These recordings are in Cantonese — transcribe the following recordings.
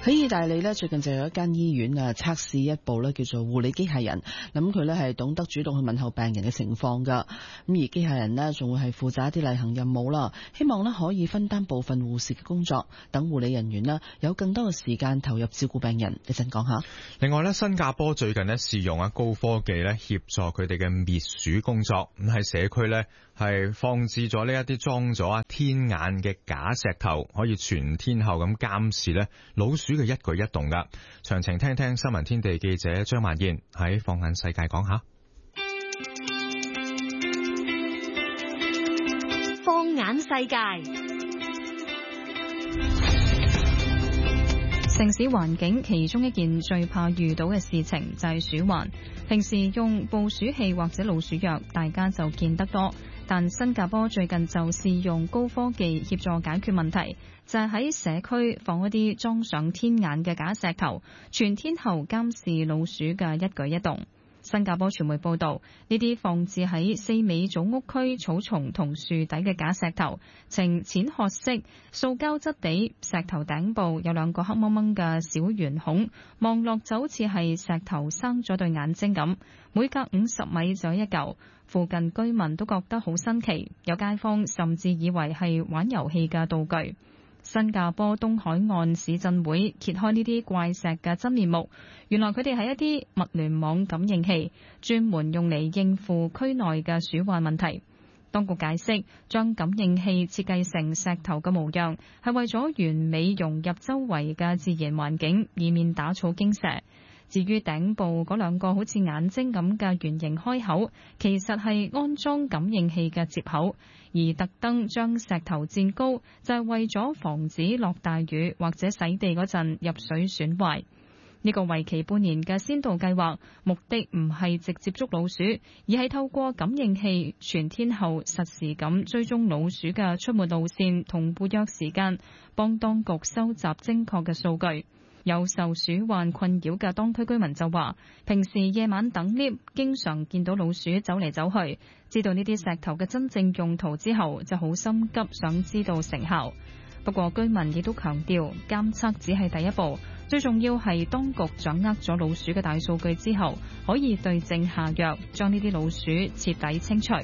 喺意大利呢，最近就有一間醫院測試一部叫做護理機械人，咁佢呢係懂得主動去問候病人嘅情況㗎。咁而機械人呢，仲會係負責一啲例行任務啦，希望呢可以分擔部分護士嘅工作，等護理人員呢有更多嘅時間投入照顧病人。一陣講下。 另外呢，新加坡最近呢試用高科技呢協助佢哋嘅滅鼠工作，咁喺社區呢係放置咗呢一啲裝咗天眼嘅假石頭，可以全天候咁監視呢老鼠嘅一舉一動噶。詳情聽聽新聞天地記者張曼燕喺放眼世界講下。 放眼世界，城市環境其中一件最怕遇到嘅事情就係鼠患。平時用捕鼠器或者老鼠藥，大家就見得多。但新加坡最近就試用高科技協助解決問題，就係喺社區放一啲裝上天眼嘅假石頭，全天候監視老鼠嘅一舉一動。新加坡傳媒報道，呢啲放置喺4尾組屋區草叢同樹底嘅假石頭，呈淺褐色、塑膠質地，石頭頂部有2個黑掹掹嘅小圓孔，望落就好似係石頭生咗對眼睛咁，每隔50米就有一嚿。附近居民都覺得好新奇，有街坊甚至以為係玩遊戲嘅道具。新加坡東海岸市鎮會揭開呢啲怪石嘅真面目，原來佢哋係一啲物聯網感應器，專門用嚟應付區內嘅鼠患問題。當局解釋，將感應器設計成石頭嘅模樣，係為咗完美融入周圍嘅自然環境，以免打草驚蛇。至於頂部嗰2個好似眼睛咁嘅圓形開口，其實係安裝感應器嘅接口，而特登將石頭墊高，就係為咗防止落大雨或者洗地嗰陣入水損壞。呢個為期半年嘅先導計劃，目的唔係直接捉老鼠，而係透過感應器全天候實時咁追蹤老鼠嘅出沒路線同活躍時間，幫當局收集精確嘅數據。有受鼠患困擾嘅當區居民就話，平時夜晚等 lift， 經常見到老鼠走嚟走去，知道呢啲石頭嘅真正用途之後，就好心急想知道成效。不過居民亦都強調，監測只係第一步，最重要係當局掌握咗老鼠嘅大數據之後，可以對症下藥，將呢啲老鼠徹底清除。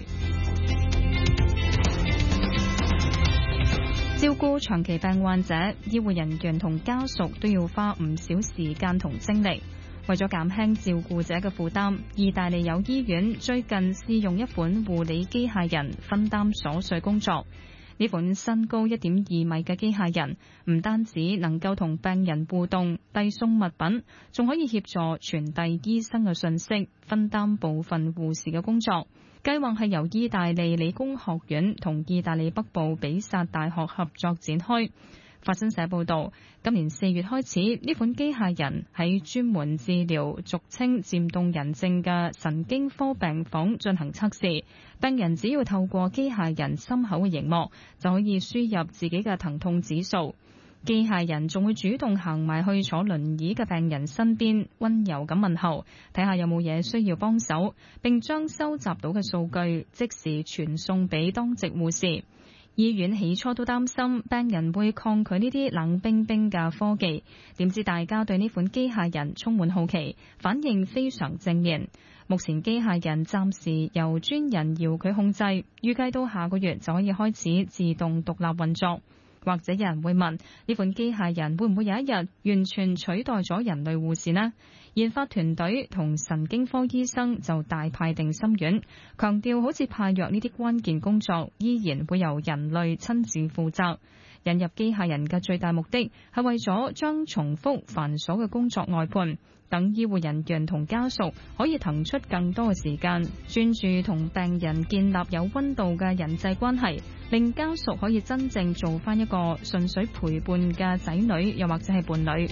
照顧長期病患者，醫護人員同家屬都要花唔少時間同精力。為咗減輕照顧者嘅負擔，意大利有醫院最近試用一款護理機械人分擔瑣碎工作。呢款身高1.2米嘅機械人，唔單止能夠同病人互動、遞送物品，仲可以協助傳遞醫生嘅訊息，分擔部分護士嘅工作。計劃係由意大利理工學院同意大利北部比薩大學合作展開。法新社報導，今年4月開始，呢款機械人喺專門治療俗稱漸凍人症嘅神經科病房進行測試。病人只要透過機械人心口嘅熒幕，就可以輸入自己嘅疼痛指數。機械人仲會主動行埋去坐輪椅嘅病人身邊，溫柔咁問候，睇下有冇嘢需要幫手，並將收集到嘅數據即時傳送俾當值護士。醫院起初都擔心病人會抗拒呢啲冷冰冰嘅科技，點知大家對呢款機械人充滿好奇，反應非常正面。目前機械人暫時由專人遙距控制，預計到下個月就可以開始自動獨立運作。或者有人會問，呢款機械人會唔會有一日完全取代咗人類護士呢？研發團隊同神經科醫生就大派定心丸，強調好似派藥呢啲關鍵工作依然會由人類親自負責。引入機械人嘅最大目的係為咗將重複繁瑣嘅工作外判，等醫護人員同家屬可以騰出更多嘅時間，專注同病人建立有溫度嘅人際關係，令家屬可以真正做返一個純粹陪伴嘅仔女，又或者係伴侶。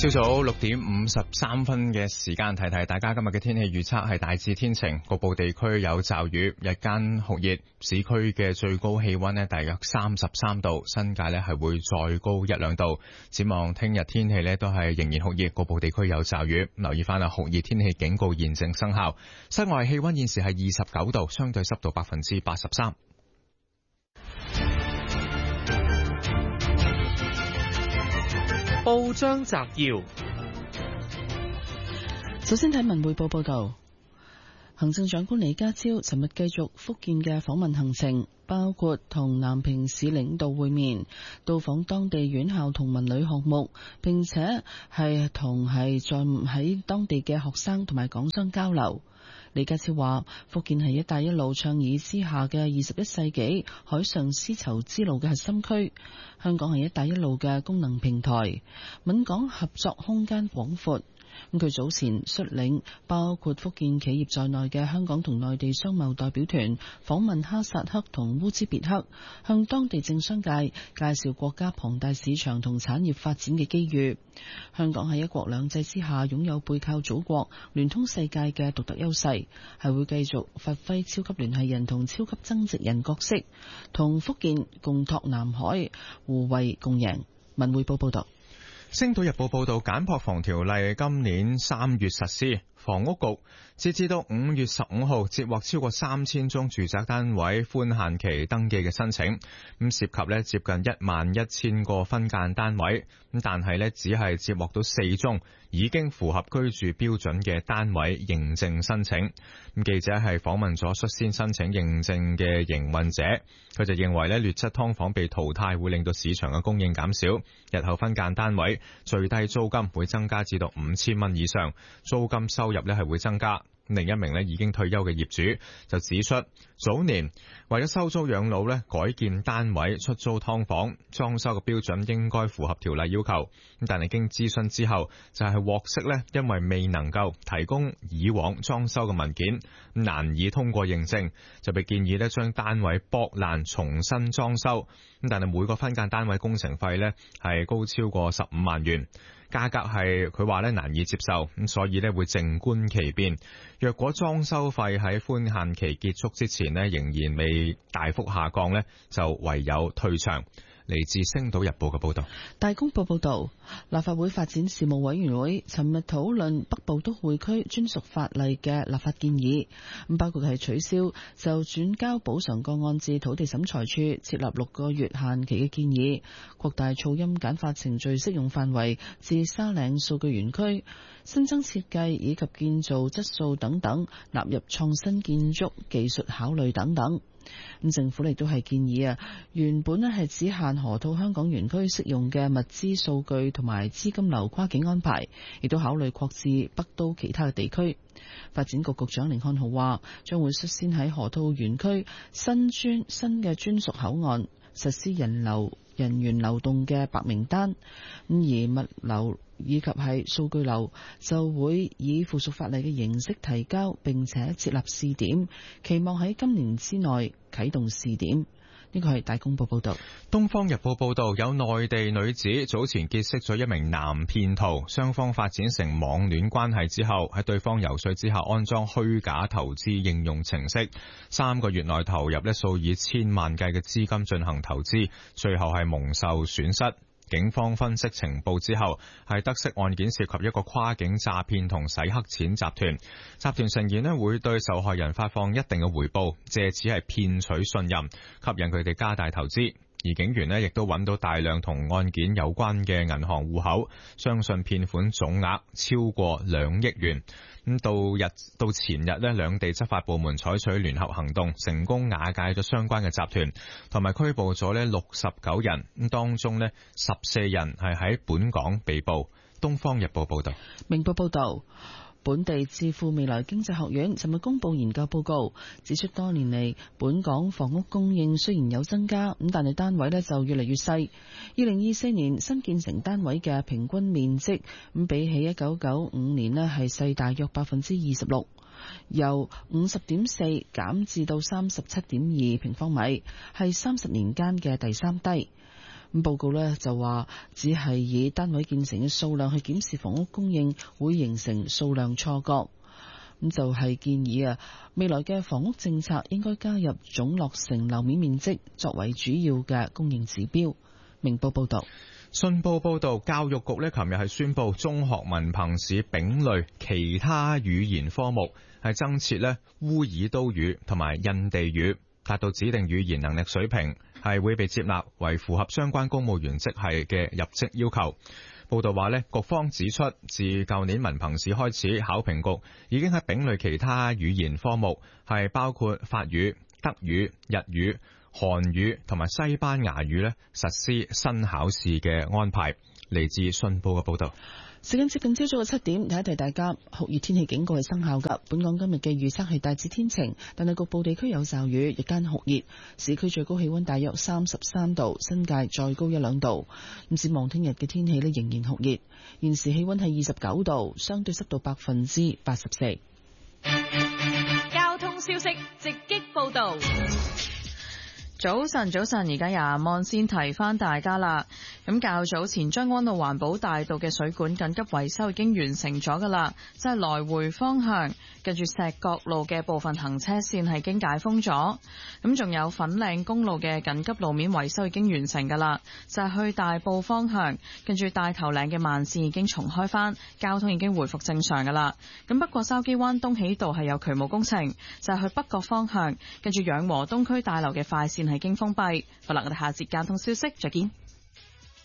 朝早6:53嘅時間，提提大家今日嘅天氣預測係大致天晴，局部地區有驟雨，日間酷熱，市區嘅最高氣溫呢大約33度，新界呢係會再高1-2度。展望聽日天氣呢都係仍然酷熱，局部地區有驟雨。留意翻酷熱天氣警告現正生效。室外氣溫現時係29度，相對濕度83%。 報章摘要： 首先睇文匯報報道，行政長官李家超尋日繼續福建嘅訪問行程，包括同南平市領導會面，到訪當地院校同文旅項目，並且係在喺當地嘅學生同埋港商交流。李家超話：福建係一帶一路倡議之下嘅21世紀海上絲綢之路嘅核心區，香港係一帶一路嘅功能平台，閩港合作空間廣闊。佢早前率領包括福建企業在內嘅香港同內地商貿代表團訪問哈薩克同烏茲別克，向當地政商界介紹國家龐大市場同產業發展嘅機遇。香港喺一國兩制之下擁有背靠祖國、聯通世界嘅獨特優勢，係會繼續發揮超級聯繫人同超級增值人角色，同福建共拓南海，互惠共贏。文匯報報道。 星島日報報道，簡樸房條例今年3月實施，房屋局截至到5月15號接獲超過3000宗住宅單位寬限期登記嘅申請，咁涉及接近11000個分間單位，咁但係只係接獲到4宗已經符合居住標準嘅單位認證申請。咁記者係訪問咗率先申請認證嘅營運者，佢就認為劣質劏房被淘汰會令到市場嘅供應減少，日後分間單位最低租金會增加至到5000蚊以上，租金收入係會增加。另一名已經退休嘅業主就指出，早年為咗收租養老改建單位出租劏房，裝修嘅標準應該符合條例要求，但係經諮詢之後就係獲悉因為未能夠提供以往裝修嘅文件，難以通過認證，就被建議將單位剝爛重新裝修，但係每個分間單位工程費係高超過15萬元。價格係佢話難以接受，咁所以會靜觀其變。若果裝修費喺寬限期結束之前仍然未大幅下降就唯有退場。嚟自星島日報嘅報道。 大公報報道，立法會發展事務委員會尋日討論北部都會區專屬法例嘅立法建議，包括係取消就轉交補償個案至土地審裁處設立6個月限期嘅建議，擴大噪音簡化程序適用範圍至沙嶺數據園區，新增設計以及建造質素等等納入創新建築技術考慮等等。咁政府亦都係建議原本係只限河套香港園區適用嘅物資數據同埋資金流跨境安排，亦都考慮擴至北都其他嘅地區。發展局局長甯漢豪話，將會率先喺河套園區新嘅專屬口岸實施人員流動嘅白名單，而物流以及係數據流就會以附屬法例嘅形式提交，並且設立試點，期望喺今年之內啟動試點。呢個係大公報報道。 東方日報報道，有內地女子早前結識咗一名男騙徒，雙方發展成網戀關係之後，喺對方游說之下安裝虛假投資應用程式，3個月內投入數以千萬計嘅資金進行投資，最後係蒙受損失。警方分析情報之後，係得悉案件涉及一個跨境詐騙同洗黑錢集團。集團成員會對受害人發放一定嘅回報，借此係騙取信任，吸引佢哋加大投資。而警員亦都揾到大量同案件有關嘅銀行戶口，相信騙款總額超過2億元。到前日兩地執法部門採取聯合行動，成功瓦解咗相關嘅集團，同埋拘捕咗69人。當中14人係喺本港被捕。東方日報報道。 明報報道，本地智庫未來經濟學院尋日公布研究報告，指出多年嚟本港房屋供應雖然有增加，但係單位就越嚟越細。2024年新建成單位嘅平均面積比起1995年係細大約26%，由50.4減至到37.2平方米，係30年間嘅第3低。 咁報告呢就話，只係以單位建成嘅數量去檢視房屋供應，會形成數量錯覺。咁就係建議未來嘅房屋政策應該加入總落成樓面面積作為主要嘅供應指標。明報報道。 信報報道，教育局琴日係宣布，中學文憑試丙類其他語言科目係增設烏爾都語同埋印地語，達到指定語言能力水平係會被接納為符合相關公務員職系嘅入職要求。報道話局方指出，自舊年文憑試開始，考評局已經喺丙類其他語言科目係包括法語、德語、日語、韓語同埋西班牙語實施新考試嘅安排。嚟自信報嘅報道。 時間接近朝早嘅7點，提一提大家，酷熱天氣警告係生效㗎。本港今日嘅預測係大致天晴，但係局部地區有驟雨，日間酷熱，市區最高氣溫大約33度，新界再高1-2度。咁展望聽日嘅天氣仍然酷熱，現時氣溫係29度，相對濕度84%。 交通消息直擊報道。 早晨，而家由阿望先提翻大家啦。咁較早前將軍澳環保大道嘅水管緊急維修已經完成咗噶啦，即係來回方向近住石角路嘅部分行車線係經解封咗。咁仲有粉嶺公路嘅緊急路面維修已經完成噶啦，就係去大埔方向近住大頭嶺嘅慢線已經重開翻，交通已經回復正常噶啦。咁不過筲箕灣東喜道係有渠務工程，就係去北角方向近住養和東區大樓嘅快線係經封閉。好啦，我哋下節交通消息再見。